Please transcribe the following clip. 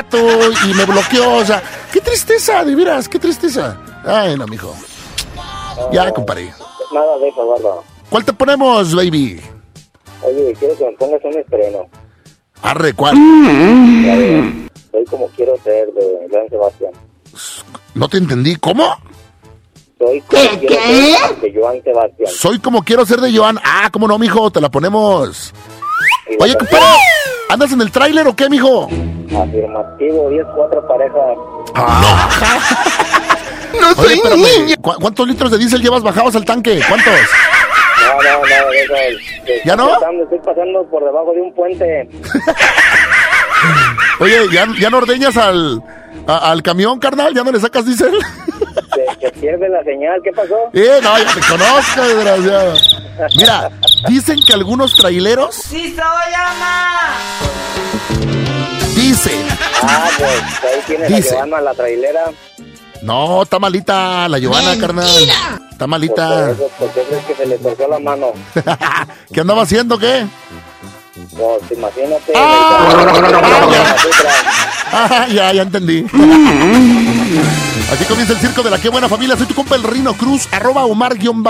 y me bloqueó, o sea, qué tristeza, de veras, qué tristeza. Ay, no, mijo. Ya, compadre. Nada de eso, gordo. ¿Cuál te ponemos, baby? Oye, quiero que me pongas un estreno. Arre, ¿cuál? Ya ves, soy como quiero ser, de Joan Sebastián. No te entendí, ¿cómo? Soy como quiero ser, de Joan Sebastián. Soy como quiero ser de Joan. Ah, ¿cómo no, mijo? Te la ponemos. Y Oye, la compadre, ¿andas en el tráiler o qué, mijo? afirmativo, 10-4 parejas. Ah. No soy niña. ¿Cuántos litros de diésel llevas bajados al tanque? ¿Cuántos? No, de eso. ¿Ya no? Estoy pasando por debajo de un puente. Oye, ¿ya no ordeñas al camión, carnal? ¿Ya no le sacas diésel? Se pierde la señal, ¿qué pasó? No, ya te conozco, desgraciado. Mira, dicen que algunos traileros... ¡Sí soy, ama! Dicen... Pues ahí tienes Dice. a Joana, la trailera. No, está malita la Giovanna, carnal. Está malita. ¿Por qué crees que se le torció la mano? ¿Qué andaba haciendo, qué? Pues imagínate. Ya entendí. Así comienza el circo de la Qué Buena Familia. Soy tu compa el Rino Cruz, @Omar_